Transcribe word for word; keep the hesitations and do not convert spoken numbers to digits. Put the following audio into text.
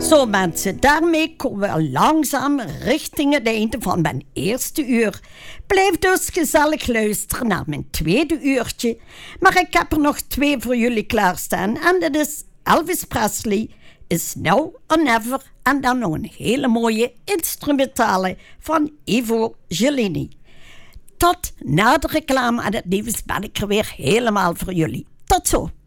Zo mensen, daarmee komen we langzaam richting het einde van mijn eerste uur. Blijf dus gezellig luisteren naar mijn tweede uurtje. Maar ik heb er nog twee voor jullie klaarstaan. En dat is Elvis Presley, Is Now or Never. En dan nog een hele mooie instrumentale van Ivo Gelini. Tot na de reclame en het nieuws ben ik er weer helemaal voor jullie. Tot zo.